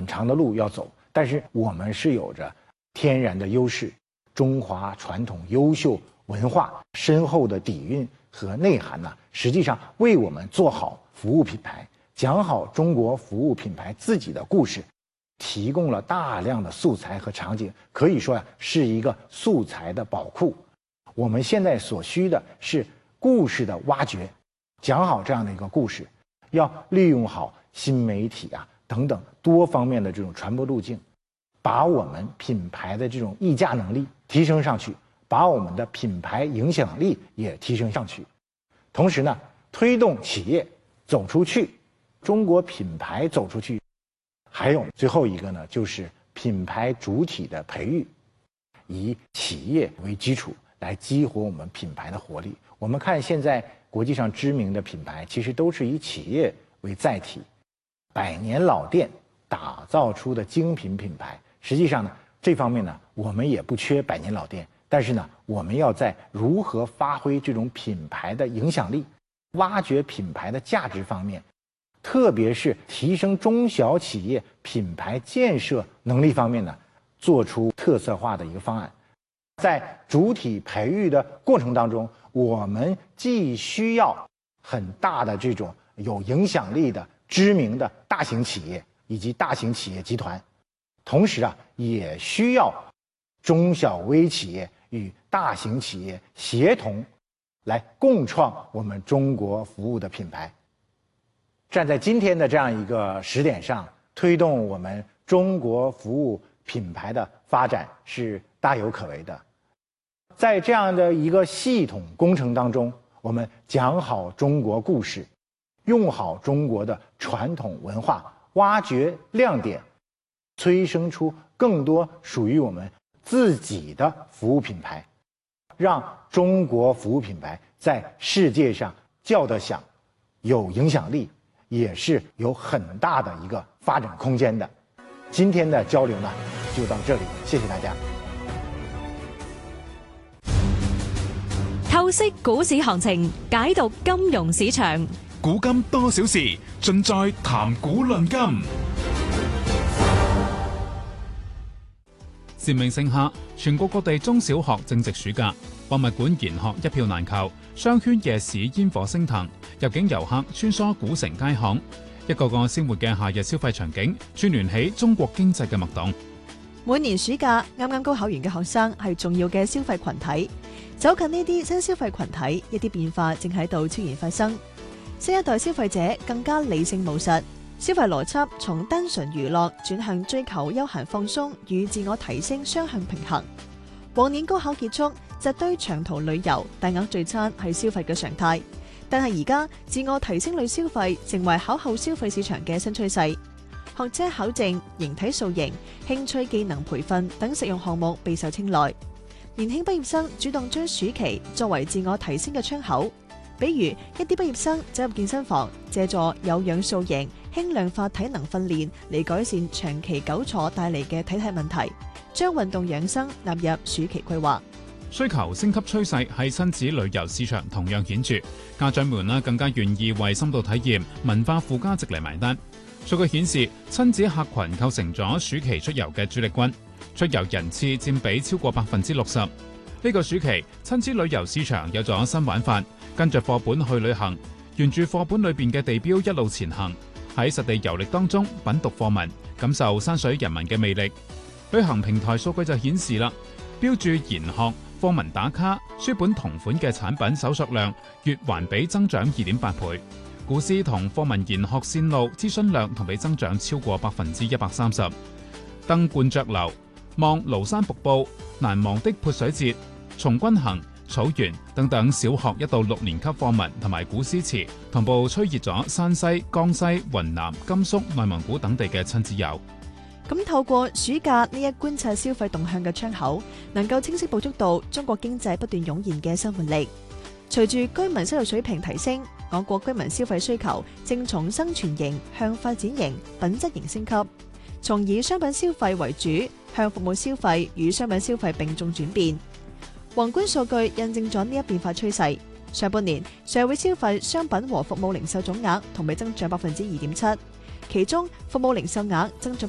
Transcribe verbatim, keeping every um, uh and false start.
很长的路要走，但是我们是有着天然的优势，中华传统优秀文化深厚的底蕴和内涵呢，实际上为我们做好服务品牌，讲好中国服务品牌自己的故事，提供了大量的素材和场景，可以说呀、啊、是一个素材的宝库。我们现在所需的是故事的挖掘，讲好这样的一个故事，要利用好新媒体啊等等多方面的这种传播路径，把我们品牌的这种溢价能力提升上去，把我们的品牌影响力也提升上去。同时呢，推动企业走出去，中国品牌走出去。还有最后一个呢，就是品牌主体的培育，以企业为基础来激活我们品牌的活力。我们看现在国际上知名的品牌，其实都是以企业为载体，百年老店打造出的精品品牌。实际上呢，这方面呢，我们也不缺百年老店，但是呢，我们要在如何发挥这种品牌的影响力，挖掘品牌的价值方面，特别是提升中小企业品牌建设能力方面呢，做出特色化的一个方案。在主体培育的过程当中，我们既需要很大的这种有影响力的知名的大型企业以及大型企业集团，同时啊，也需要中小微企业与大型企业协同，来共创我们中国服务的品牌。站在今天的这样一个时点上，推动我们中国服务品牌的发展是大有可为的。在这样的一个系统工程当中，我们讲好中国故事，用好中国的传统文化，挖掘亮点，催生出更多属于我们自己的服务品牌，让中国服务品牌在世界上叫得响，有影响力，也是有很大的一个发展空间的。今天的交流呢，就到这里，谢謝大家。 透析股市行情，解讀金融市場， 古今多少事，盡在談股論金。善命盛夏，全國各地中小學正值暑假，博物館研學一票難求，商圈夜市煙火升騰，入境遊客穿梭古城街巷，一個個鮮活嘅夏日消費場景，串聯起中國經濟嘅脈動。 每年暑假，啱啱高考完嘅學生係重要嘅消費群體。走近呢啲新消費群體，一啲變化正喺度悄然發生。新一代消費者更加理性務實，消費邏輯從單純娛樂轉向追求休閒放鬆與自我提升雙向平衡。往年高考結束，紮堆長途旅遊、大額聚餐係消費嘅常態，但係而家自我提升類消費成為考後消費市場嘅新趨勢。學車考證、形體塑形、興趣技能培訓等實用項目備受青睞。年輕畢業生主動將暑期作為自我提升嘅窗口，比如一啲畢業生走入健身房，借助有氧塑形、輕量化體能訓練嚟改善長期久坐帶嚟嘅體態問題，將運動養生納入暑期規劃。 需求升級趨勢喺親子旅遊市場同樣顯著，家長們呢更加願意為深度體驗、文化附加值嚟埋單。數據顯示，親子客群構成咗暑期出遊嘅主力軍。出遊人次佔比超過百分之六十。呢個暑期，親子旅遊市場有咗新玩法，跟着課本去旅行，沿住課本裏邊嘅地標一路前行，喺實地遊歷當中品讀課文，感受山水人文嘅魅力。旅行平台數據就顯示啦，標注研學、課文打卡、書本同款嘅產品搜索量月環比增長二點八倍。古詩同課文研學線路諮詢量同比增長超過百分之一百三十。登鸛雀樓、望廬山瀑布、難忘的潑水節、從軍行、草原等等小學一到六年級課文同埋古詩詞，同步吹熱咗山西、江西、雲南、甘肅、內蒙古等地嘅親子遊。 咁透過暑假呢一觀察消費動向嘅窗口，能夠清晰捕捉到中國經濟不斷湧現嘅新活力。隨住居民收入水平提升，我國居民消費需求正從生存型向發展型、品質型升級，從以商品消費為主，向服務消費與商品消費並重轉變。宏觀數據印證咗呢一變化趨勢。上半年社會消費商品和服務零售總額同比增長百分之二點七，其中服務零售額增長